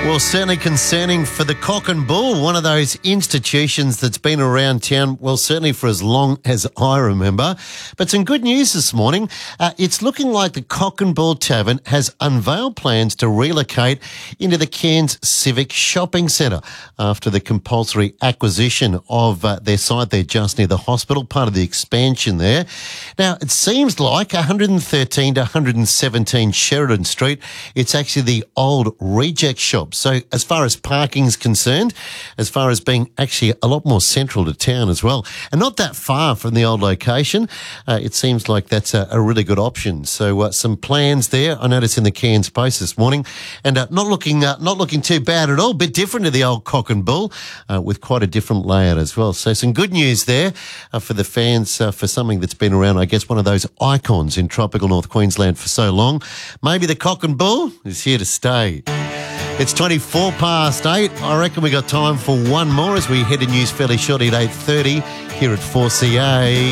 Well, certainly concerning for the Cock and Bull, one of those institutions that's been around town, well, certainly for as long as I remember. But some good news this morning. It's looking like the Cock and Bull Tavern has unveiled plans to relocate into the Cairns Civic Shopping Centre after the compulsory acquisition of their site there just near the hospital, part of the expansion there. Now, it seems like 113 to 117 Sheridan Street, it's actually the old reject shop. So as far as parking's concerned, as far as being actually a lot more central to town as well, and not that far from the old location, it seems like that's a really good option. So some plans there. I noticed in the Cairns Post this morning, and not looking too bad at all. Bit different to the old Cock and Bull, with quite a different layout as well. So some good news there for the fans for something that's been around. I guess one of those icons in tropical North Queensland for so long. Maybe the Cock and Bull is here to stay. It's 24 past 8. I reckon we got time for one more as we head to news fairly shortly at 8:30 here at 4CA.